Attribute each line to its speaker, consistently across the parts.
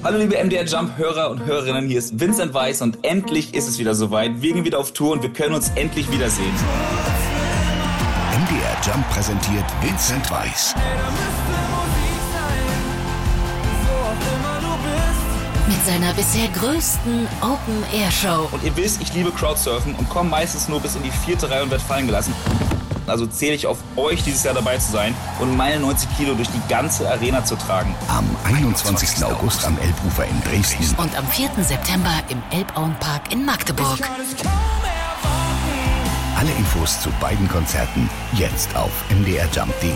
Speaker 1: Hallo liebe MDR Jump Hörer und Hörerinnen, hier ist Vincent Weiss und endlich ist es wieder soweit. Wir gehen wieder auf Tour und wir können uns endlich wiedersehen.
Speaker 2: MDR Jump präsentiert Vincent Weiss.
Speaker 3: Mit seiner bisher größten Open-Air-Show.
Speaker 1: Und ihr wisst, ich liebe Crowdsurfen und komme meistens nur bis in die 4. Reihe und werde fallen gelassen. Also zähle ich auf euch, dieses Jahr dabei zu sein und meine 90 Kilo durch die ganze Arena zu tragen.
Speaker 2: Am 21. August am Elbufer in Dresden.
Speaker 3: Und am 4. September im Elbauenpark in Magdeburg.
Speaker 2: Alle Infos zu beiden Konzerten jetzt auf mdrjump.de.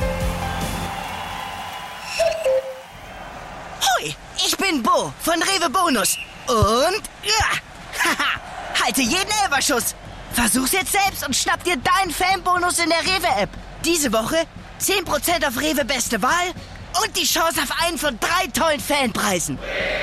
Speaker 4: Hoi, ich bin Bo von Rewe Bonus. Und halte jeden Elferschuss. Versuch's jetzt selbst und schnapp dir deinen Fanbonus in der Rewe-App. Diese Woche 10% auf Rewe Beste Wahl und die Chance auf einen von 3 tollen Fanpreisen.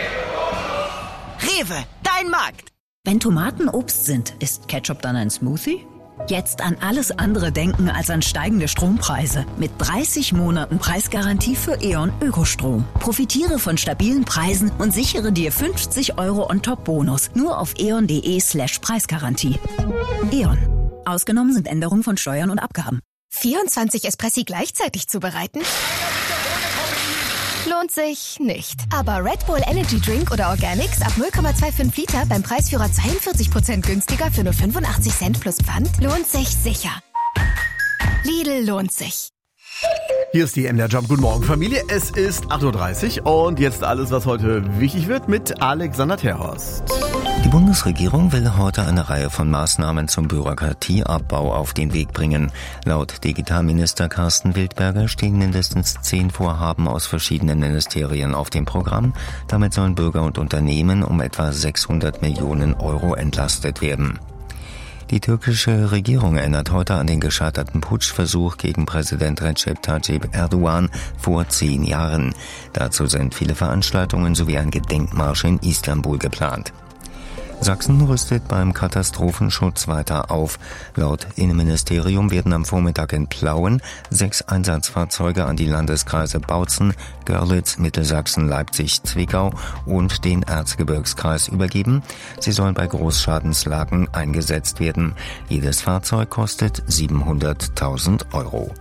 Speaker 4: Rewe, dein Markt.
Speaker 5: Wenn Tomaten Obst sind, ist Ketchup dann ein Smoothie? Jetzt an alles andere denken als an steigende Strompreise. Mit 30 Monaten Preisgarantie für E.ON Ökostrom. Profitiere von stabilen Preisen und sichere dir 50 € On-Top-Bonus. Nur auf eon.de/Preisgarantie. E.ON. Ausgenommen sind Änderungen von Steuern und Abgaben.
Speaker 6: 24 Espressi gleichzeitig zubereiten? Lohnt sich nicht. Aber Red Bull Energy Drink oder Organics ab 0,25 Liter beim Preisführer 42% günstiger für nur 85 Cent plus Pfand lohnt sich sicher. Lidl lohnt sich.
Speaker 7: Hier ist die MDR Jump. Guten Morgen, Familie. Es ist 8.30 Uhr und jetzt alles, was heute wichtig wird mit Alexander Terhorst.
Speaker 8: Die Bundesregierung will heute eine Reihe von Maßnahmen zum Bürokratieabbau auf den Weg bringen. Laut Digitalminister Carsten Wildberger stehen mindestens 10 Vorhaben aus verschiedenen Ministerien auf dem Programm. Damit sollen Bürger und Unternehmen um etwa 600 Millionen € entlastet werden. Die türkische Regierung erinnert heute an den gescheiterten Putschversuch gegen Präsident Recep Tayyip Erdogan vor 10 Jahren. Dazu sind viele Veranstaltungen sowie ein Gedenkmarsch in Istanbul geplant. Sachsen rüstet beim Katastrophenschutz weiter auf. Laut Innenministerium werden am Vormittag in Plauen 6 Einsatzfahrzeuge an die Landeskreise Bautzen, Görlitz, Mittelsachsen, Leipzig, Zwickau und den Erzgebirgskreis übergeben. Sie sollen bei Großschadenslagen eingesetzt werden. Jedes Fahrzeug kostet 700.000 €.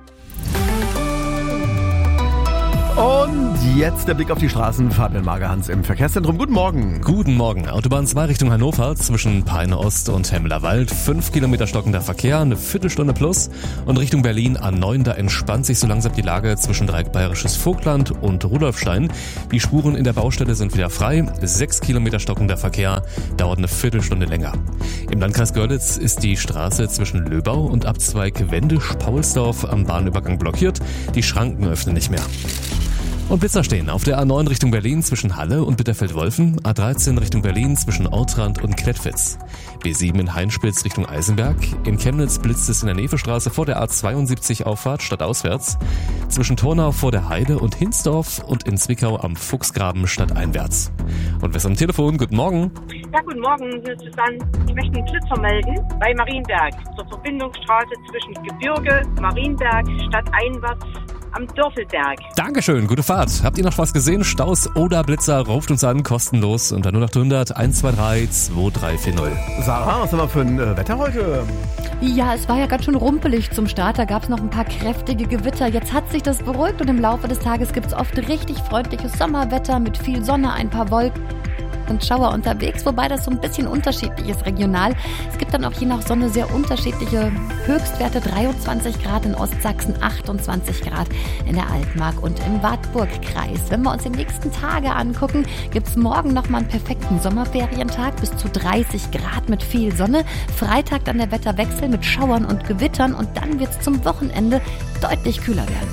Speaker 7: Und jetzt der Blick auf die Straßen. Fabian Magerhans im Verkehrszentrum. Guten Morgen.
Speaker 9: Guten Morgen. Autobahn 2 Richtung Hannover zwischen Peine Ost und Hemmelerwald. 5 Kilometer stockender Verkehr, eine Viertelstunde plus. Und Richtung Berlin A9, da entspannt sich so langsam die Lage zwischen Dreieck Bayerisches Vogtland und Rudolfstein. Die Spuren in der Baustelle sind wieder frei. 6 Kilometer stockender Verkehr, dauert eine Viertelstunde länger. Im Landkreis Görlitz ist die Straße zwischen Löbau und Abzweig Wendisch-Paulsdorf am Bahnübergang blockiert. Die Schranken öffnen nicht mehr. Und Blitzer stehen auf der A9 Richtung Berlin zwischen Halle und Bitterfeld-Wolfen, A13 Richtung Berlin zwischen Ortrand und Klettwitz, B7 in Heinspitz Richtung Eisenberg, in Chemnitz blitzt es in der Nevestraße vor der A72 Auffahrt stadtauswärts, zwischen Tornau vor der Heide und Hinsdorf und in Zwickau am Fuchsgraben stadteinwärts. Und wer ist am Telefon? Guten Morgen.
Speaker 10: Ja, guten Morgen, hier ist Susanne. Ich möchte einen Blitzer melden bei Marienberg, zur Verbindungsstraße zwischen Gebirge, Marienberg, stadteinwärts am Dörfelberg.
Speaker 9: Dankeschön, gute Fahrt. Habt ihr noch was gesehen? Staus oder Blitzer, ruft uns an, kostenlos unter 0800 123 2340.
Speaker 7: Sarah, was haben wir für ein Wetter heute?
Speaker 11: Ja, es war ja ganz schön rumpelig zum Start. Da gab es noch ein paar kräftige Gewitter. Jetzt hat sich das beruhigt und im Laufe des Tages gibt es oft richtig freundliches Sommerwetter mit viel Sonne, ein paar Wolken und Schauer unterwegs, wobei das so ein bisschen unterschiedlich ist regional. Es gibt dann auch je nach Sonne sehr unterschiedliche Höchstwerte, 23 Grad in Ostsachsen, 28 Grad in der Altmark und im Wartburgkreis. Wenn wir uns die nächsten Tage angucken, gibt es morgen nochmal einen perfekten Sommerferientag, bis zu 30 Grad mit viel Sonne. Freitag dann der Wetterwechsel mit Schauern und Gewittern und dann wird es zum Wochenende deutlich kühler werden.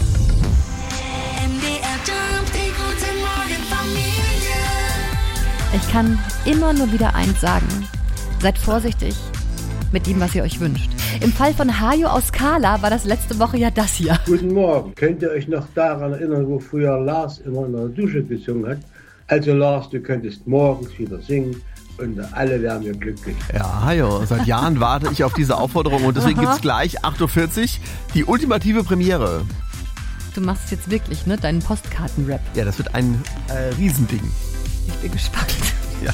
Speaker 11: Ich kann immer nur wieder eins sagen. Seid vorsichtig mit dem, was ihr euch wünscht. Im Fall von Hajo aus Kala war das letzte Woche ja das hier.
Speaker 12: Guten Morgen. Könnt ihr euch noch daran erinnern, wo früher Lars immer in der Dusche gesungen hat? Also Lars, du könntest morgens wieder singen und alle wären wir glücklich.
Speaker 7: Ja, Hajo, seit Jahren warte ich auf diese Aufforderung und deswegen gibt's gleich 8.40 Uhr die ultimative Premiere.
Speaker 11: Du machst es jetzt wirklich, ne? Deinen Postkarten-Rap.
Speaker 7: Ja, das wird ein Riesending.
Speaker 11: Ich bin gespannt.